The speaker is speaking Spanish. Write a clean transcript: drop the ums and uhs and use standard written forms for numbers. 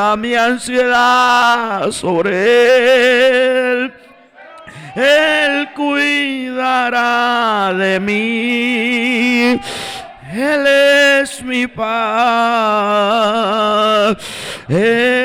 a mi ansiedad sobre Él. Él cuidará de mí. Él es mi paz.